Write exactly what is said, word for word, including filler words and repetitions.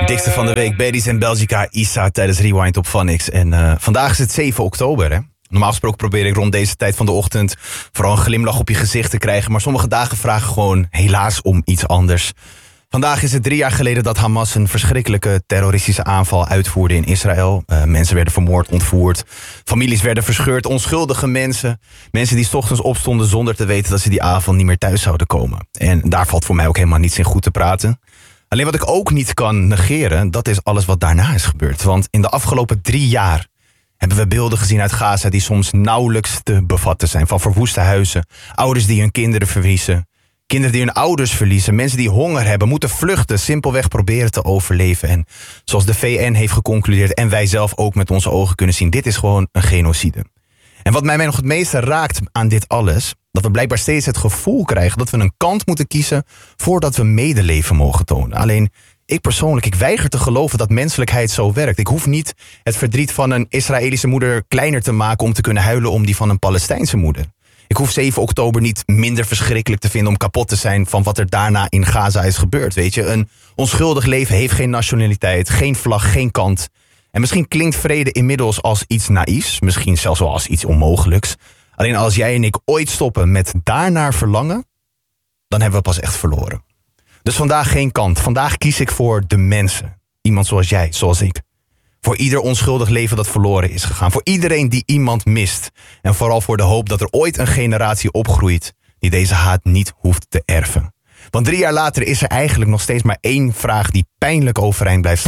Dikste van de week, Baddies en Belgica, Issa tijdens Rewind op Phonix. En uh, vandaag is het zeven oktober, hè. Normaal gesproken probeer ik rond deze tijd van de ochtend vooral een glimlach op je gezicht te krijgen. Maar sommige dagen vragen gewoon helaas om iets anders. Vandaag is het drie jaar geleden dat Hamas een verschrikkelijke terroristische aanval uitvoerde in Israël. Uh, mensen werden vermoord, ontvoerd. Families werden verscheurd, onschuldige mensen. Mensen die 's ochtends opstonden zonder te weten dat ze die avond niet meer thuis zouden komen. En daar valt voor mij ook helemaal niets in goed te praten. Alleen wat ik ook niet kan negeren, dat is alles wat daarna is gebeurd. Want in de afgelopen drie jaar hebben we beelden gezien uit Gaza die soms nauwelijks te bevatten zijn. Van verwoeste huizen, ouders die hun kinderen verliezen, kinderen die hun ouders verliezen, mensen die honger hebben, moeten vluchten, simpelweg proberen te overleven. En zoals de V N heeft geconcludeerd en wij zelf ook met onze ogen kunnen zien, dit is gewoon een genocide. En wat mij nog het meeste raakt aan dit alles, dat we blijkbaar steeds het gevoel krijgen dat we een kant moeten kiezen voordat we medeleven mogen tonen. Alleen, ik persoonlijk, ik weiger te geloven dat menselijkheid zo werkt. Ik hoef niet het verdriet van een Israëlische moeder kleiner te maken om te kunnen huilen om die van een Palestijnse moeder. Ik hoef zeven oktober niet minder verschrikkelijk te vinden om kapot te zijn van wat er daarna in Gaza is gebeurd. Weet je, een onschuldig leven heeft geen nationaliteit, geen vlag, geen kant. En misschien klinkt vrede inmiddels als iets naïefs, misschien zelfs wel als iets onmogelijks. Alleen als jij en ik ooit stoppen met daarnaar verlangen, dan hebben we pas echt verloren. Dus vandaag geen kant. Vandaag kies ik voor de mensen. Iemand zoals jij, zoals ik. Voor ieder onschuldig leven dat verloren is gegaan. Voor iedereen die iemand mist. En vooral voor de hoop dat er ooit een generatie opgroeit die deze haat niet hoeft te erven. Want drie jaar later is er eigenlijk nog steeds maar één vraag die pijnlijk overeind blijft staan.